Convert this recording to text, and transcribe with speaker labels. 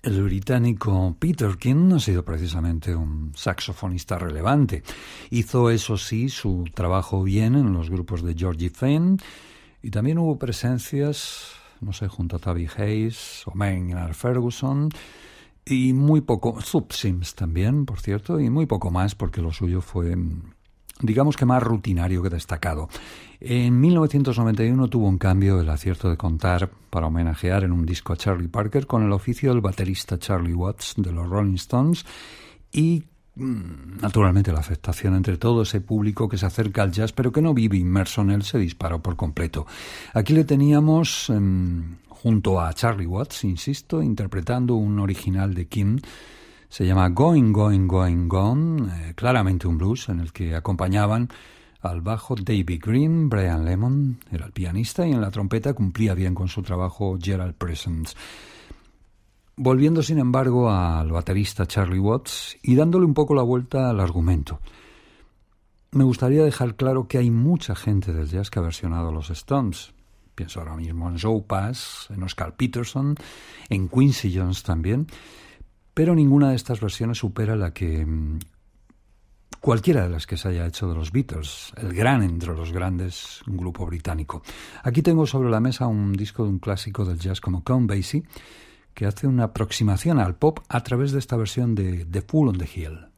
Speaker 1: El británico Peter King ha sido precisamente un saxofonista relevante. Hizo, eso sí, su trabajo bien en los grupos de Georgie Fame y también hubo presencias, no sé, junto a Tabby Hayes o Maynard Ferguson y muy poco, Zoot Sims también, por cierto, y muy poco más porque lo suyo fue, digamos que más rutinario que destacado. En 1991 tuvo en cambio el acierto de contar para homenajear en un disco a Charlie Parker con el oficio del baterista Charlie Watts de los Rolling Stones y naturalmente la aceptación entre todo ese público que se acerca al jazz pero que no vive inmerso en él se disparó por completo. Aquí le teníamos junto a Charlie Watts, insisto, interpretando un original de King. Se llama Going, Going, Going, Gone, claramente un blues en el que acompañaban al bajo David Green, Brian Lemon era el pianista y en la trompeta cumplía bien con su trabajo Gerald Presence. Volviendo sin embargo al baterista Charlie Watts y dándole un poco la vuelta al argumento. Me gustaría dejar claro que hay mucha gente del jazz que ha versionado a los Stones. Pienso ahora mismo en Joe Pass, en Oscar Peterson, en Quincy Jones también. Pero ninguna de estas versiones supera la que cualquiera de las que se haya hecho de los Beatles, el gran entre los grandes, un grupo británico. Aquí tengo sobre la mesa un disco de un clásico del jazz como Count Basie, que hace una aproximación al pop a través de esta versión de The Fool on the Hill.